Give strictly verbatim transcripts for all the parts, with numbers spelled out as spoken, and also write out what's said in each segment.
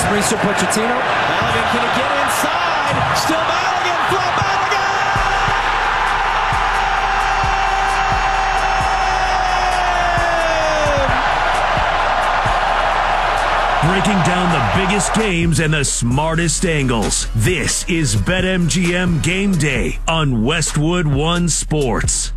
Mauricio Pochettino. Balogun, can he get inside? Still Balogun, Flo Balogun! Breaking down the biggest games and the smartest angles. This is BetMGM Game Day on Westwood One Sports.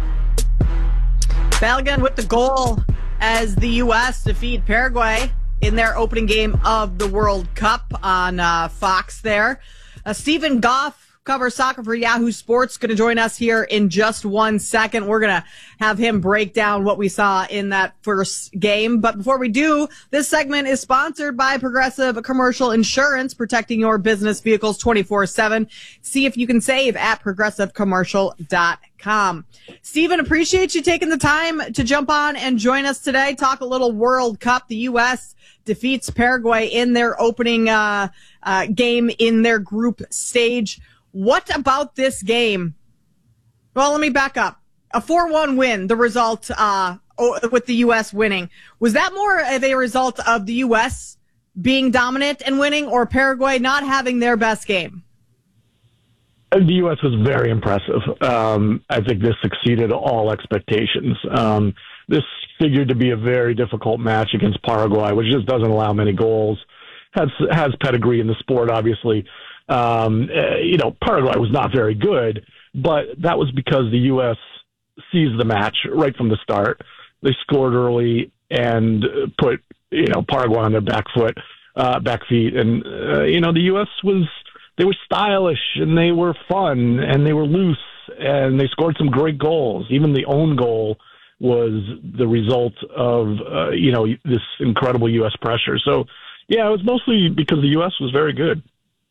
Balogun with the goal as the U S defeat Paraguay in their opening game of the World Cup on uh, Fox there. Uh, Stephen Goff covers soccer for Yahoo Sports, going to join us here in just one second. We're going to have him break down what we saw in that first game. But before we do, this segment is sponsored by Progressive Commercial Insurance, protecting your business vehicles twenty-four seven. See if you can save at progressive commercial dot com. Stephen, appreciate you taking the time to jump on and join us today. Talk a little World Cup. The U S defeats Paraguay in their opening uh, uh, game in their group stage. What about this game? Well, let me back up. A four one win, the result uh, with the U S winning. Was that more of a result of the U S being dominant and winning, or Paraguay not having their best game? The U S was very impressive. Um, I think this exceeded all expectations. Um, this figured to be a very difficult match against Paraguay, which just doesn't allow many goals. Has has pedigree in the sport, obviously. Um, uh, you know, Paraguay was not very good, but that was because the U S seized the match right from the start. They scored early and put, you know, Paraguay on their back foot, uh, back feet. And, uh, you know, the U S was, they were stylish and they were fun and they were loose and they scored some great goals. Even the own goal was the result of, uh, you know, this incredible U S pressure. So, yeah, it was mostly because the U S was very good.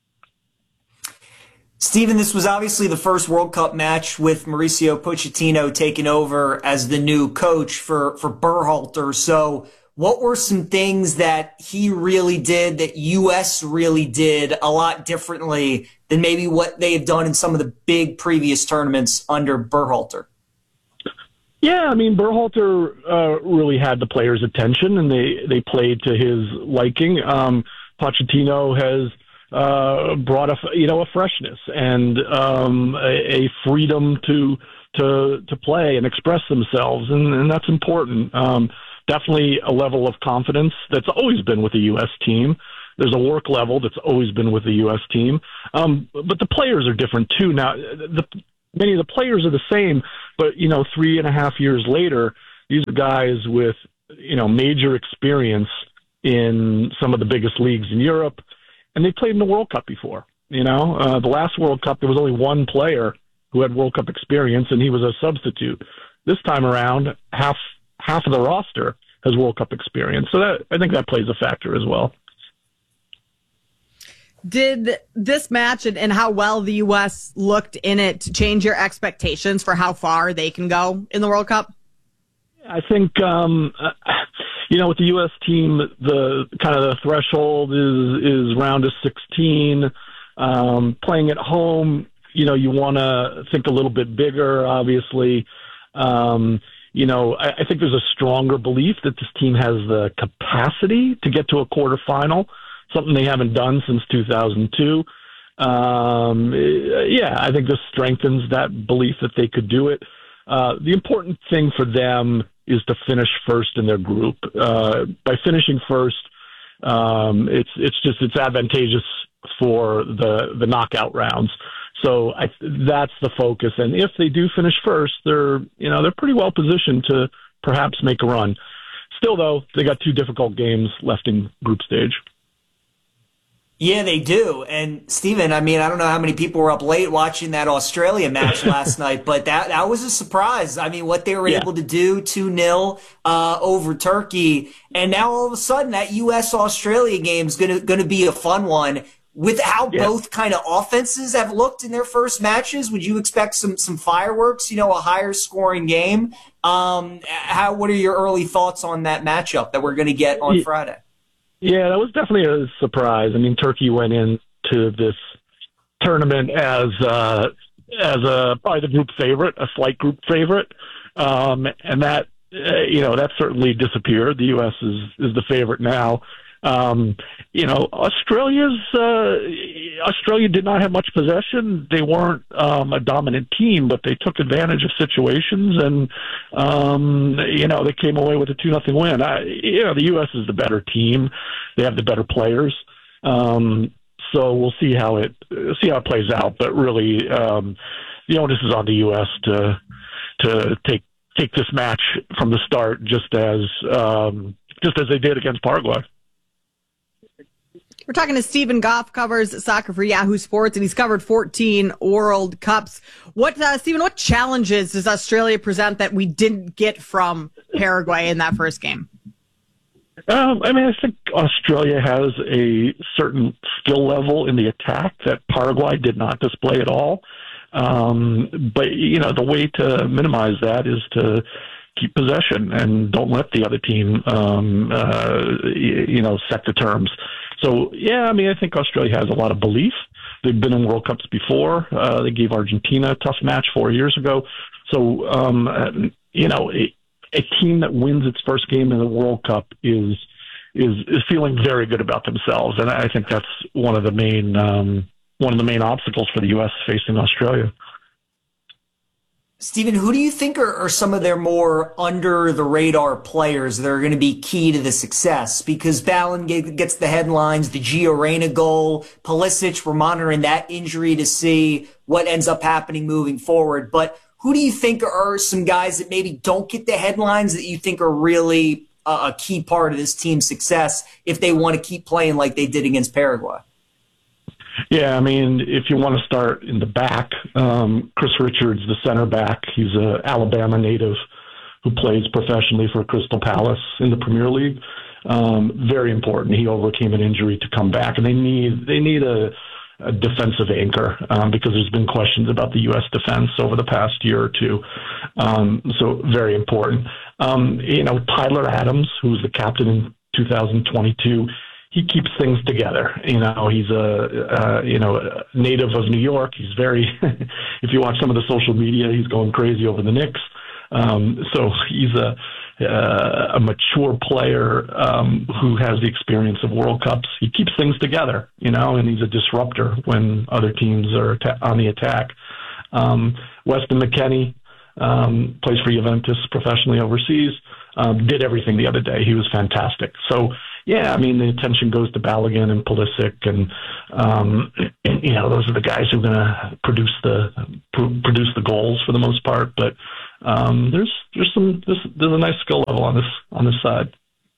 Stephen, this was obviously the first World Cup match with Mauricio Pochettino taking over as the new coach for, for Berhalter. So what were some things that he really did, that U S really did a lot differently than maybe what they had done in some of the big previous tournaments under Berhalter? Yeah, I mean, Berhalter uh, really had the players' attention, and they, they played to his liking. Um, Pochettino has uh, brought a you know a freshness and um, a, a freedom to to to play and express themselves, and, and that's important. Um, definitely a level of confidence that's always been with the U S team. There's a work level that's always been with the U S team, um, but the players are different too. Now, the, many of the players are the same, but you know, three and a half years later, these are guys with you know major experience in some of the biggest leagues in Europe. And they played in the World Cup before. You know, uh, the last World Cup, there was only one player who had World Cup experience, and he was a substitute. This time around, half half of the roster has World Cup experience. So that I think that plays a factor as well. Did this match and, and how well the U S looked in it change your expectations for how far they can go in the World Cup? I think, um, uh, you know, with the U S team, the kind of the threshold is, is round of sixteen. Um, playing at home, you know, you want to think a little bit bigger, obviously. Um, you know, I, I think there's a stronger belief that this team has the capacity to get to a quarterfinal, something they haven't done since two thousand two. Um, yeah, I think this strengthens that belief that they could do it. Uh, the important thing for them is to finish first in their group. Uh, by finishing first, um, it's it's just it's advantageous for the the knockout rounds. So I, that's the focus. And if they do finish first, they're you know they're pretty well positioned to perhaps make a run. Still, though, they got two difficult games left in group stage. Yeah, they do. And, Stephen, I mean, I don't know how many people were up late watching that Australia match last night, but that that was a surprise. I mean, what they were yeah. able to do, two nil uh, over Turkey. And now all of a sudden that U S Australia game is going to going to be a fun one. With how yeah. both kind of offenses have looked in their first matches, would you expect some some fireworks, you know, a higher scoring game? Um, how What are your early thoughts on that matchup that we're going to get on yeah. Friday? Yeah, that was definitely a surprise. I mean, Turkey went into this tournament as uh, as a probably the group favorite, a slight group favorite, um, and that uh, you know that certainly disappeared. The U S is is the favorite now. Um, you know, Australia's uh, Australia did not have much possession. They weren't um, a dominant team, but they took advantage of situations, and um, you know, they came away with a two nothing win. I, you know, the U S is the better team. They have the better players. Um, so we'll see how it see how it plays out. But really, um, the onus is on the U S to to take take this match from the start, just as um, just as they did against Paraguay. We're talking to Stephen Goff, covers soccer for Yahoo Sports, and he's covered fourteen World Cups. What, uh, Stephen, what challenges does Australia present that we didn't get from Paraguay in that first game? Um, I mean, I think Australia has a certain skill level in the attack that Paraguay did not display at all. Um, but, you know, the way to minimize that is to keep possession and don't let the other team, um, uh, you know, set the terms. So, yeah, I mean, I think Australia has a lot of belief. They've been in World Cups before. Uh, they gave Argentina a tough match four years ago. So, um, you know, a, a team that wins its first game in the World Cup is is is feeling very good about themselves, and I think that's one of the main um, one of the main obstacles for the U S facing Australia. Stephen, who do you think are, are some of their more under-the-radar players that are going to be key to the success? Because Ballin gets the headlines, the Gio Reyna goal, Pulisic, we're monitoring that injury to see what ends up happening moving forward. But who do you think are some guys that maybe don't get the headlines that you think are really a, a key part of this team's success if they want to keep playing like they did against Paraguay? Yeah, I mean, if you want to start in the back, um, Chris Richards, the center back, he's an Alabama native who plays professionally for Crystal Palace in the Premier League. Um, very important. He overcame an injury to come back, and they need they need a, a defensive anchor um, because there's been questions about the U S defense over the past year or two. Um, so very important. Um, you know, Tyler Adams, who's the captain in two thousand twenty-two. He keeps things together. You know, he's a, uh, you know, a native of New York. He's very, if you watch some of the social media, he's going crazy over the Knicks. Um, so he's a, uh, a mature player um, who has the experience of World Cups. He keeps things together, you know, and he's a disruptor when other teams are atta- on the attack. Um, Weston McKennie um, plays for Juventus professionally overseas. Um, did everything the other day. He was fantastic. So, yeah, I mean, the attention goes to Balogun and Pulisic, and, um, and you know, those are the guys who are going to produce the pr- produce the goals for the most part. But um, there's there's some there's, there's a nice skill level on this on this side.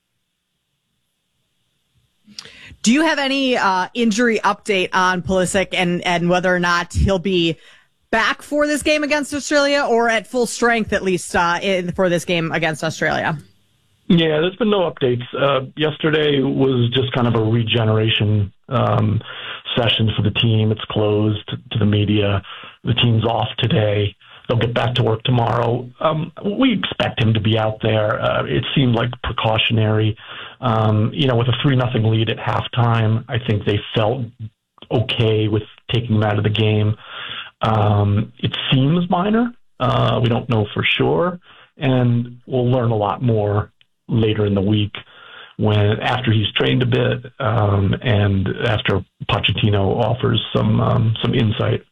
Do you have any uh, injury update on Pulisic and and whether or not he'll be back for this game against Australia, or at full strength at least uh, in, for this game against Australia? Yeah, there's been no updates. Uh, yesterday was just kind of a regeneration um, session for the team. It's closed to the media. The team's off today. They'll get back to work tomorrow. Um, we expect him to be out there. Uh, it seemed like precautionary. Um, you know, with a three nothing lead at halftime, I think they felt okay with taking him out of the game. Um, it seems minor. Uh, we don't know for sure. And we'll learn a lot more later in the week when after he's trained a bit um, and after Pochettino offers some um, some insight.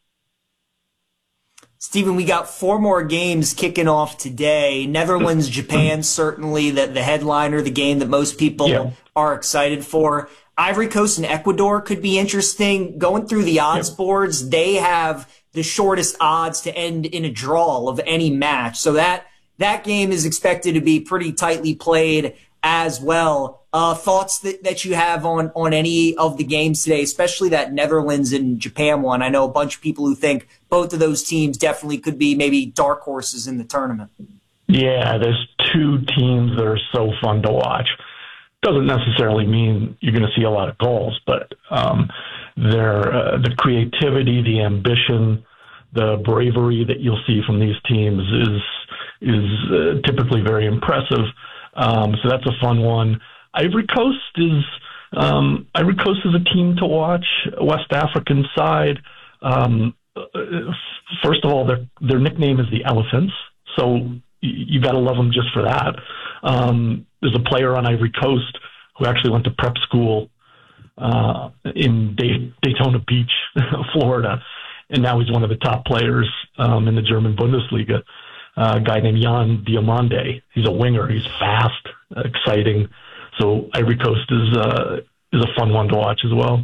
Stephen, we got four more games kicking off today. Netherlands, Japan, certainly the, the headliner, the game that most people yeah. are excited for. Ivory Coast and Ecuador could be interesting. Going through the odds yeah. boards, they have the shortest odds to end in a draw of any match. So that That game is expected to be pretty tightly played as well. Uh, thoughts that, that you have on, on any of the games today, especially that Netherlands and Japan one? I know a bunch of people who think both of those teams definitely could be maybe dark horses in the tournament. Yeah, there's two teams that are so fun to watch. Doesn't necessarily mean you're going to see a lot of goals, but um, their uh, the creativity, the ambition, the bravery that you'll see from these teams is is uh, typically very impressive. Um, so that's a fun one. Ivory Coast is um, Ivory Coast is a team to watch. West African side. Um, first of all, their their nickname is the Elephants, so you, you got to love them just for that. Um, there's a player on Ivory Coast who actually went to prep school uh, in Day- Daytona Beach, Florida, and now he's one of the top players um, in the German Bundesliga. Uh, a guy named Jan Diomande. He's a winger. He's fast, exciting. So Ivory Coast is uh, is a fun one to watch as well.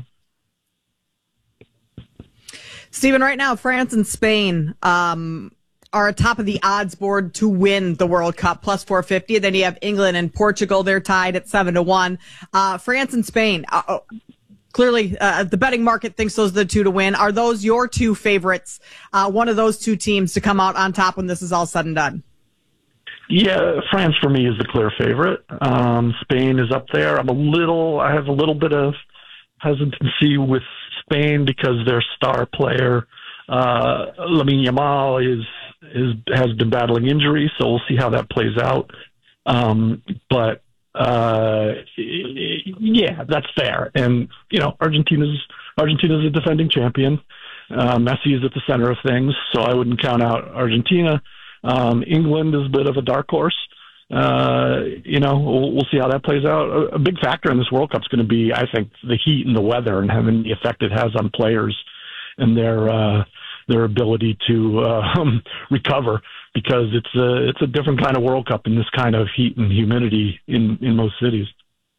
Stephen, right now, France and Spain um, are atop of the odds board to win the World Cup, plus four fifty. Then you have England and Portugal. They're tied at seven to one. Uh, France and Spain, uh, clearly uh, the betting market thinks those are the two to win. Are those your two favorites, uh, one of those two teams to come out on top when this is all said and done? Yeah, France for me is the clear favorite. Um, Spain is up there. I'm a little, I have a little bit of hesitancy with Spain because their star player, uh, Lamine Yamal, is, is, has been battling injury, so we'll see how that plays out. Um, but, uh, yeah, that's fair. And, you know, Argentina's, Argentina's a defending champion. Uh, Messi is at the center of things, so I wouldn't count out Argentina. Um, England is a bit of a dark horse. Uh, you know, we'll, we'll see how that plays out. A, a big factor in this World Cup is going to be, I think, the heat and the weather and having the effect it has on players and their uh, their ability to uh, recover, because it's a it's a different kind of World Cup in this kind of heat and humidity in, in most cities.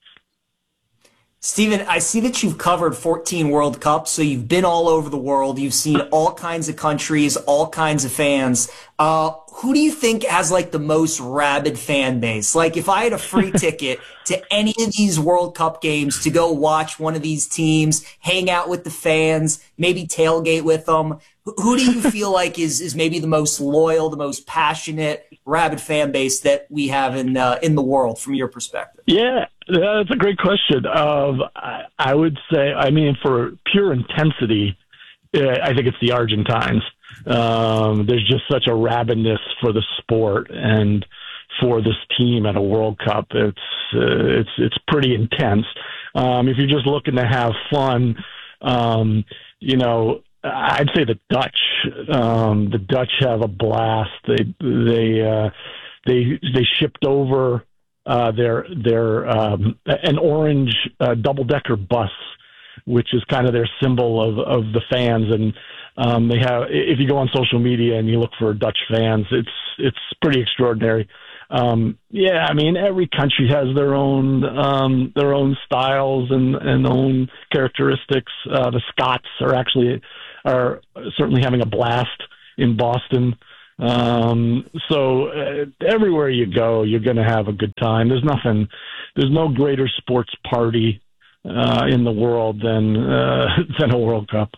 Stephen, I see that you've covered fourteen World Cups, so you've been all over the world. You've seen all kinds of countries, all kinds of fans. Uh, who do you think has like the most rabid fan base? Like if I had a free ticket to any of these World Cup games to go watch one of these teams, hang out with the fans, maybe tailgate with them, who do you feel like is, is maybe the most loyal, the most passionate, rabid fan base that we have in uh, in the world from your perspective? Yeah, that's a great question. Um, I, I would say, I mean, for pure intensity, uh, I think it's the Argentines. Um, there's just such a rabidness for the sport and for this team at a World Cup. It's uh, it's it's pretty intense. Um, if you're just looking to have fun, um, you know, I'd say the Dutch. Um, the Dutch have a blast. They they uh, they they shipped over uh, their their um, an orange uh, double decker bus, which is kind of their symbol of of the fans. And um, they have, if you go on social media and you look for Dutch fans, it's it's pretty extraordinary. Um, yeah, I mean, every country has their own um, their own styles and and own characteristics. Uh, the Scots are actually are certainly having a blast in Boston. Um, so uh, everywhere you go, you're going to have a good time. There's nothing, there's no greater sports party uh, in the world than uh, than a World Cup.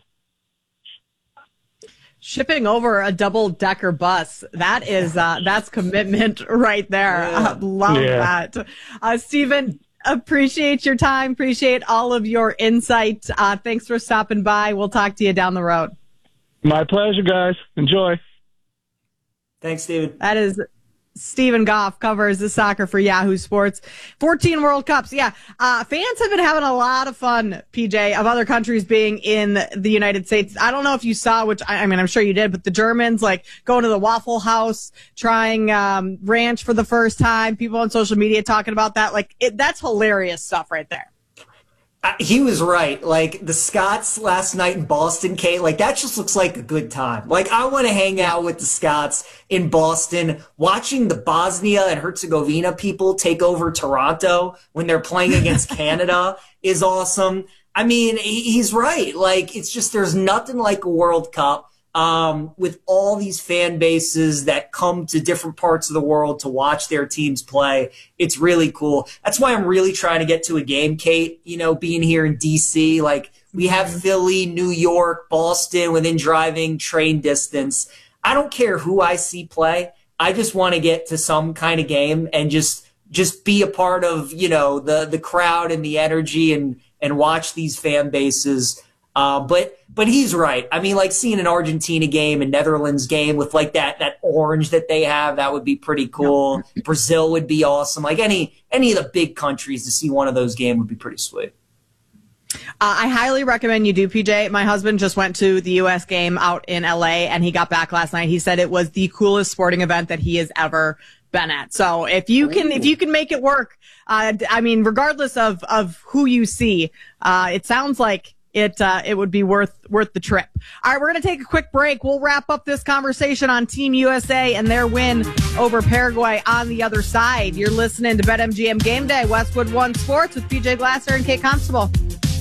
Shipping over a double-decker bus, that is, uh, that's commitment right there. Yeah. I love Yeah. that. Uh, Stephen, appreciate your time. Appreciate all of your insight. Uh, thanks for stopping by. We'll talk to you down the road. My pleasure, guys. Enjoy. Thanks, Stephen. That is Stephen Goff, covers the soccer for Yahoo Sports. fourteen World Cups. Yeah. Uh, fans have been having a lot of fun, P J, of other countries being in the United States. I don't know if you saw, which I, I mean, I'm sure you did, but the Germans, like, going to the Waffle House, trying um, ranch for the first time. People on social media talking about that. Like, it, that's hilarious stuff right there. Uh, he was right. Like the Scots last night in Boston, Kate, like that just looks like a good time. Like I want to hang out with the Scots in Boston, watching the Bosnia and Herzegovina people take over Toronto when they're playing against Canada is awesome. I mean, he, he's right. Like it's just, there's nothing like a World Cup. Um, with all these fan bases that come to different parts of the world to watch their teams play. It's really cool. That's why I'm really trying to get to a game, Kate, you know, being here in D C, like we have Philly, New York, Boston within driving train distance. I don't care who I see play. I just want to get to some kind of game and just, just be a part of, you know, the, the crowd and the energy and, and watch these fan bases. Uh, but, but he's right. I mean, like seeing an Argentina game, a Netherlands game with like that, that orange that they have, that would be pretty cool. Yep. Brazil would be awesome. Like any, any of the big countries to see one of those games would be pretty sweet. Uh, I highly recommend you do, P J. My husband just went to the U S game out in L A and he got back last night. He said it was the coolest sporting event that he has ever Bennett. So if you can, Ooh. if you can make it work, uh, I mean, regardless of, of who you see, uh, it sounds like it, uh, it would be worth, worth the trip. All right. We're going to take a quick break. We'll wrap up this conversation on Team U S A and their win over Paraguay on the other side. You're listening to BetMGM Game Day, Westwood One Sports with P J Glasser and Kate Constable.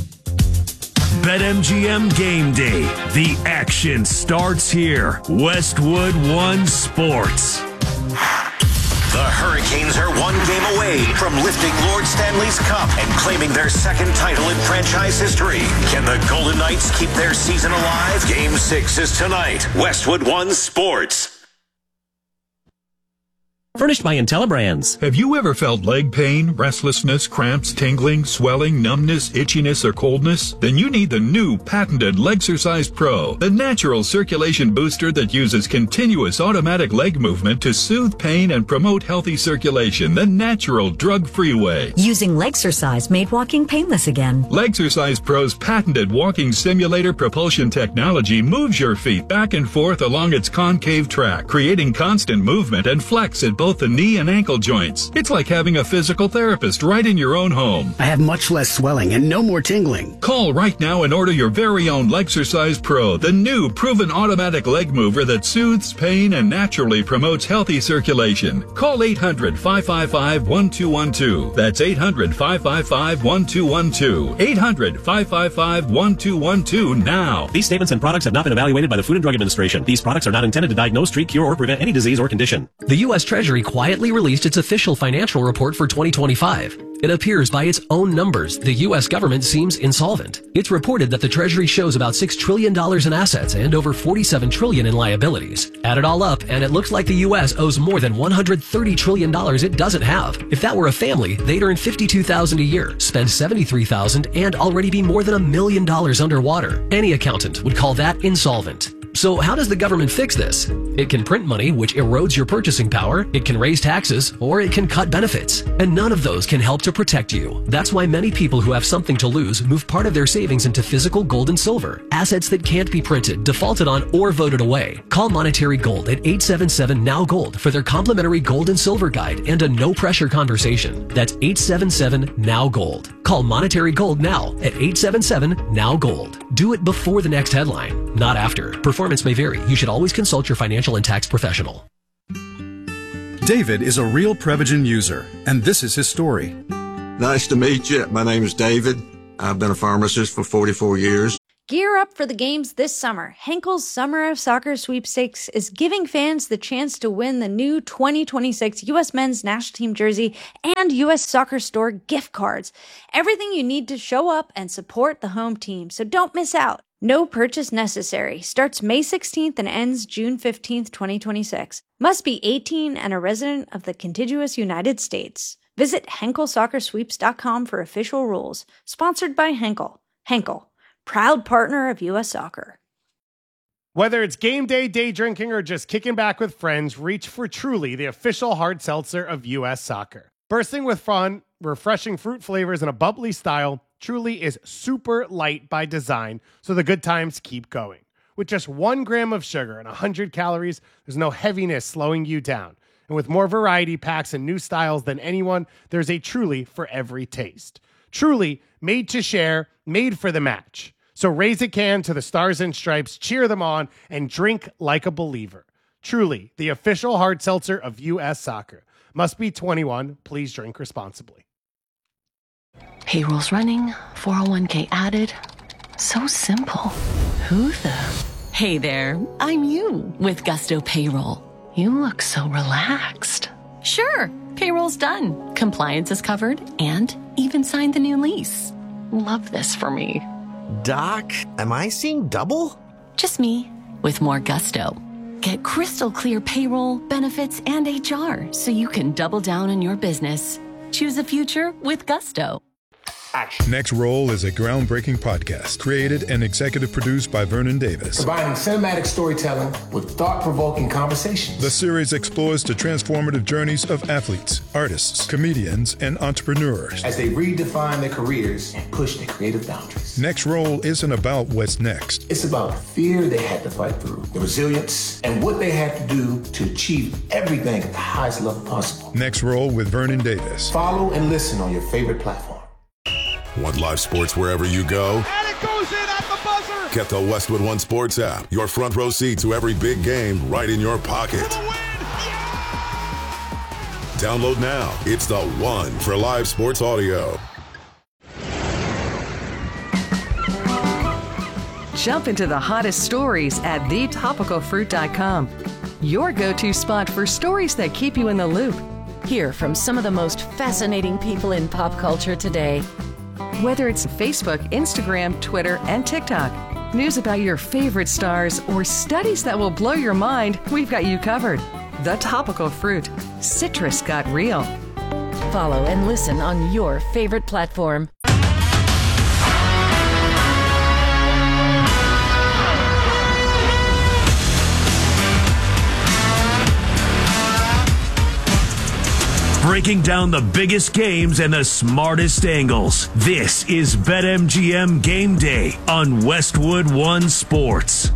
BetMGM Game Day. The action starts here. Westwood One Sports. The Hurricanes are one game away from lifting Lord Stanley's Cup and claiming their second title in franchise history. Can the Golden Knights keep their season alive? Game six is tonight. Westwood One Sports. Furnished by IntelliBrands. Have you ever felt leg pain, restlessness, cramps, tingling, swelling, numbness, itchiness, or coldness? Then you need the new patented Legsercise Pro, the natural circulation booster that uses continuous automatic leg movement to soothe pain and promote healthy circulation the natural, drug-free way. Using Legsercise made walking painless again. Legsercise Pro's patented walking simulator propulsion technology moves your feet back and forth along its concave track, creating constant movement and flex at both the knee and ankle joints. It's like having a physical therapist right in your own home. I have much less swelling and no more tingling. Call right now and order your very own Legsercise Pro, the new proven automatic leg mover that soothes pain and naturally promotes healthy circulation. Call eight hundred, five five five, one two one two. That's eight hundred, five five five, one two one two. eight hundred, five five five, one two one two now. These statements and products have not been evaluated by the Food and Drug Administration. These products are not intended to diagnose, treat, cure, or prevent any disease or condition. The U S Treasury quietly released its official financial report for twenty twenty-five. It appears by its own numbers, the U S government seems insolvent. It's reported that the Treasury shows about six trillion dollars in assets and over forty-seven trillion dollars in liabilities. Add it all up, and it looks like the U S owes more than one hundred thirty trillion dollars it doesn't have. If that were a family, they'd earn fifty-two thousand dollars a year, spend seventy-three thousand dollars, and already be more than a million dollars underwater. Any accountant would call that insolvent. So how does the government fix this? It can print money, which erodes your purchasing power, it can raise taxes, or it can cut benefits. And none of those can help to protect you. That's why many people who have something to lose move part of their savings into physical gold and silver, assets that can't be printed, defaulted on, or voted away. Call Monetary Gold at eight seven seven, N O W Gold for their complimentary gold and silver guide and a no-pressure conversation. That's eight seven seven, N O W Gold. Call Monetary Gold now at eight seven seven, N O W Gold. Do it before the next headline, not after. Performance may vary. You should always consult your financial and tax professional. David is a real Prevagen user, and this is his story. Nice to meet you. My name is David. I've been a pharmacist for forty-four years. Gear up for the games this summer. Henkel's Summer of Soccer Sweepstakes is giving fans the chance to win the new twenty twenty-six U S Men's National Team jersey and U S Soccer Store gift cards. Everything you need to show up and support the home team, so don't miss out. No purchase necessary. Starts May sixteenth and ends June fifteenth, twenty twenty-six. Must be eighteen and a resident of the contiguous United States. Visit Henkel Soccer Sweeps dot com for official rules. Sponsored by Henkel. Henkel, proud partner of U S Soccer. Whether it's game day, day drinking, or just kicking back with friends, reach for Truly, the official hard seltzer of U S Soccer. Bursting with fun, refreshing fruit flavors, and a bubbly style, Truly is super light by design, so the good times keep going. With just one gram of sugar and one hundred calories, there's no heaviness slowing you down. And with more variety packs and new styles than anyone, there's a Truly for every taste. Truly, made to share, made for the match. So raise a can to the Stars and Stripes, cheer them on, and drink like a believer. Truly, the official hard seltzer of U S Soccer. Must be twenty-one. Please drink responsibly. Payroll's running, four oh one k added. So simple. Who the? Hey there, I'm you with Gusto Payroll. You look so relaxed. Sure, payroll's done. Compliance is covered and even signed the new lease. Love this for me. Doc, am I seeing double? Just me with more gusto. Get crystal clear payroll, benefits, and H R so you can double down on your business. Choose a future with Gusto. Action. Next Roll is a groundbreaking podcast created and executive produced by Vernon Davis. Combining cinematic storytelling with thought-provoking conversations. The series explores the transformative journeys of athletes, artists, comedians, and entrepreneurs as they redefine their careers and push their creative boundaries. Next Roll isn't about what's next. It's about the fear they had to fight through, the resilience, and what they had to do to achieve everything at the highest level possible. Next Roll with Vernon Davis. Follow and listen on your favorite platform. Want live sports wherever you go? And it goes in at the buzzer! Get the Westwood One Sports app. Your front row seat to every big game right in your pocket. Yeah! Download now. It's the one for live sports audio. Jump into the hottest stories at the topical fruit dot com. Your go-to spot for stories that keep you in the loop. Hear from some of the most fascinating people in pop culture today. Whether it's Facebook, Instagram, Twitter, and TikTok, news about your favorite stars, or studies that will blow your mind, we've got you covered. The Topical Fruit. Citrus got real. Follow and listen on your favorite platform. Breaking down the biggest games and the smartest angles. This is BetMGM Game Day on Westwood One Sports.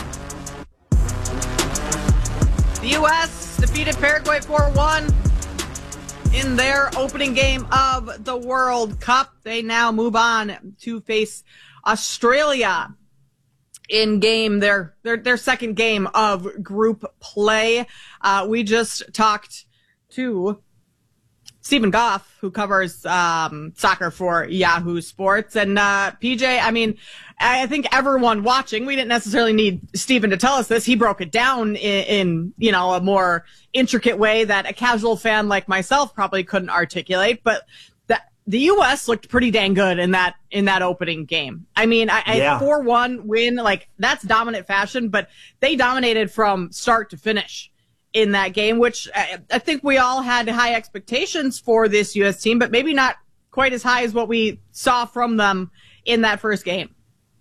The U S defeated Paraguay four one in their opening game of the World Cup. They now move on to face Australia in game, their their, their second game of group play. Uh, we just talked to Stephen Goff, who covers um, soccer for Yahoo Sports. And uh, P J, I mean, I think everyone watching, we didn't necessarily need Stephen to tell us this. He broke it down in, in, you know, a more intricate way that a casual fan like myself probably couldn't articulate. But the, the U S looked pretty dang good in that in that opening game. I mean, I, yeah. a four one win, like, that's dominant fashion, but they dominated from start to finish in that game, which I think we all had high expectations for this U S team, but maybe not quite as high as what we saw from them in that first game.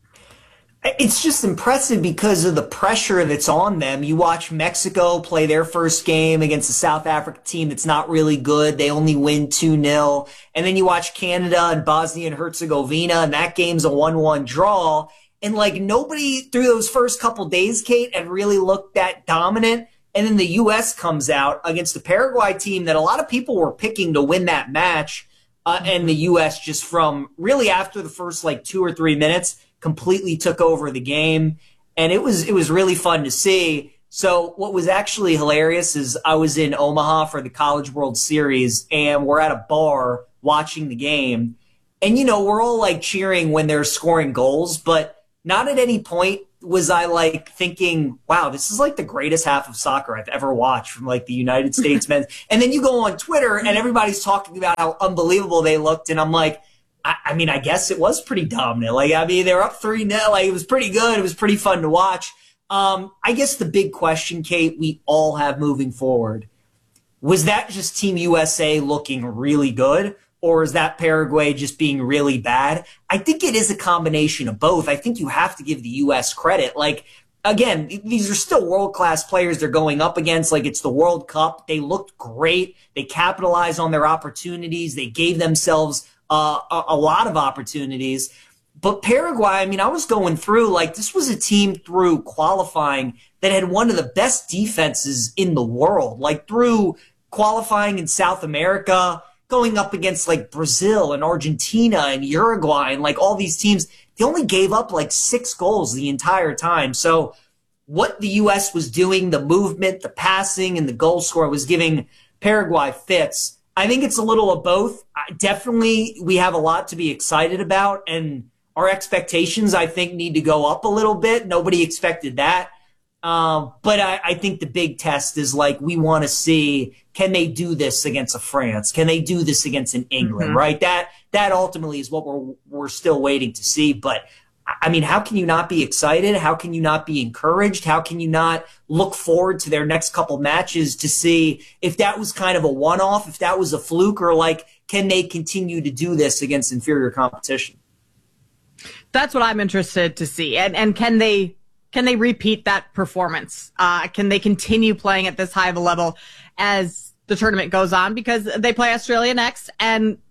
It's just impressive because of the pressure that's on them. You watch Mexico play their first game against a South Africa team that's not really good. They only win two nil. And then you watch Canada and Bosnia and Herzegovina, and that game's a one one draw. And, like, nobody through those first couple days, Kate, had really looked that dominant. And then the U S comes out against the Paraguay team that a lot of people were picking to win that match. Uh, and the U S just from really after the first like two or three minutes completely took over the game. And it was, it was really fun to see. So what was actually hilarious is I was in Omaha for the College World Series and we're at a bar watching the game. And, you know, we're all like cheering when they're scoring goals, but not at any point was I like thinking, wow, this is like the greatest half of soccer I've ever watched from like the United States men's. And then you go on Twitter and everybody's talking about how unbelievable they looked. And I'm like, I, I mean, I guess it was pretty dominant. Like, I mean, they were up three nil. Like, it was pretty good. It was pretty fun to watch. Um, I guess the big question, Kate, we all have moving forward, was that just Team U S A looking really good? Or is that Paraguay just being really bad? I think it is a combination of both. I think you have to give the U S credit. Like, again, these are still world-class players they're going up against. Like, it's the World Cup. They looked great. They capitalized on their opportunities. They gave themselves uh, a, a lot of opportunities. But Paraguay, I mean, I was going through, like, this was a team through qualifying that had one of the best defenses in the world. Like, through qualifying in South America, going up against like Brazil and Argentina and Uruguay and like all these teams, they only gave up like six goals the entire time. So what the U S was doing, the movement, the passing, and the goal score was giving Paraguay fits. I think it's a little of both. Definitely we have a lot to be excited about, and our expectations, I think, need to go up a little bit. Nobody expected that. Um, but I, I think the big test is like, we want to see, can they do this against a France? Can they do this against an England, mm-hmm. right? That, that ultimately is what we're, we're still waiting to see. But I mean, how can you not be excited? How can you not be encouraged? How can you not look forward to their next couple matches to see if that was kind of a one-off, if that was a fluke, or like, can they continue to do this against inferior competition? That's what I'm interested to see. And and can they can they repeat that performance? Uh, can they continue playing at this high of a level as the tournament goes on? Because they play Australia next, and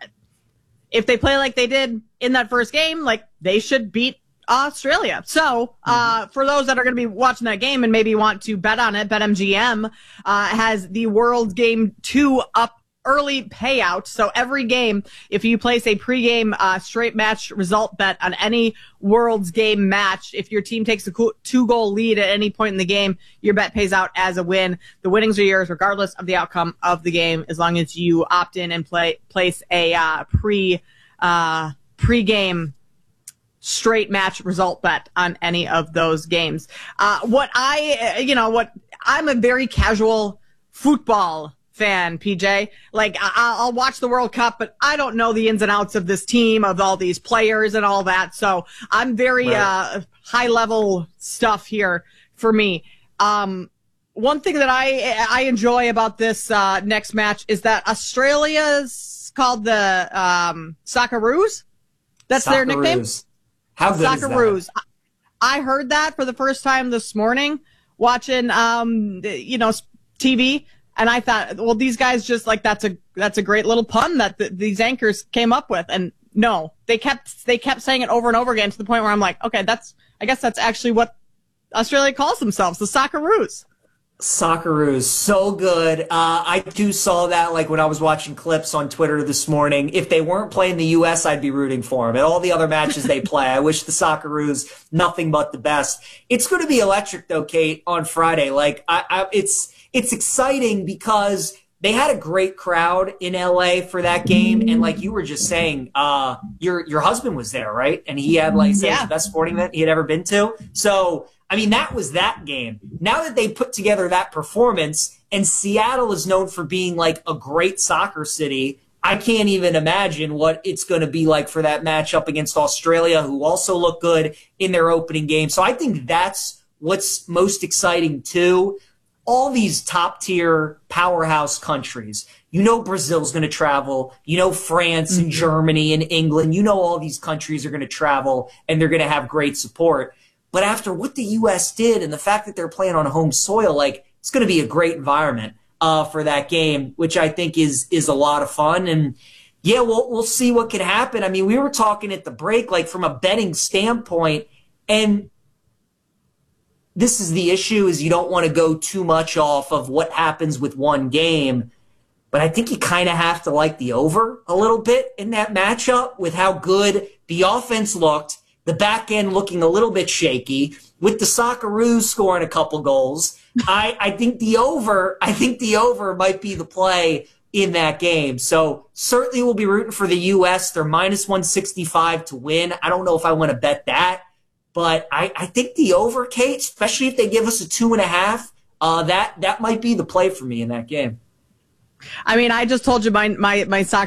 if they play like they did in that first game, like they should beat Australia. So uh, for those that are going to be watching that game and maybe want to bet on it, BetMGM uh, has the World Game two up early payout. So every game, if you place a pregame uh, straight match result bet on any World's Game match, if your team takes a two-goal lead at any point in the game, your bet pays out as a win. The winnings are yours regardless of the outcome of the game, as long as you opt in and play place a uh, pre uh, pregame straight match result bet on any of those games. Uh, what I, you know, what I'm a very casual football fan, P J. Like, I- I'll watch the World Cup, but I don't know the ins and outs of this team, of all these players and all that. So I'm very right. uh, high level stuff here for me. Um, one thing that I I enjoy about this uh, next match is that Australia's called the um, Socceroos. That's Socceroos. Their nickname. How good Socceroos. is that? I heard that for the first time this morning watching, um, you know, T V. And I thought, well, these guys just like, that's a, that's a great little pun that the, these anchors came up with. And no, they kept, they kept saying it over and over again to the point where I'm like, okay, that's, I guess that's actually what Australia calls themselves, the Socceroos. Socceroos, so good. Uh, I too saw that like when I was watching clips on Twitter this morning. If they weren't playing the U S, I'd be rooting for them. And all the other matches they play, I wish the Socceroos nothing but the best. It's going to be electric though, Kate, on Friday. Like I, I it's, It's exciting because they had a great crowd in L A for that game. And like you were just saying, uh, your, your husband was there, right? And he had like, yeah. the best sporting event he had ever been to. So, I mean, that was that game. Now that they put together that performance and Seattle is known for being like a great soccer city, I can't even imagine what it's going to be like for that matchup against Australia, who also look good in their opening game. So I think that's what's most exciting too. All these top-tier powerhouse countries. You know Brazil's going to travel. You know France and mm-hmm. Germany and England. You know all these countries are going to travel, and they're going to have great support. But after what the U S did and the fact that they're playing on home soil, like it's going to be a great environment uh, for that game, which I think is is a lot of fun. And, yeah, we'll, we'll see what can happen. I mean, we were talking at the break, like from a betting standpoint, and this is the issue, is you don't want to go too much off of what happens with one game. But I think you kind of have to like the over a little bit in that matchup with how good the offense looked, the back end looking a little bit shaky, with the Socceroos scoring a couple goals. I, I think the over, I think the over might be the play in that game. So certainly we'll be rooting for the U S. They're minus one sixty-five to win. I don't know if I want to bet that. But I, I think the over, Kate, especially if they give us a two and a half, uh, that that might be the play for me in that game. I mean, I just told you my my my soccer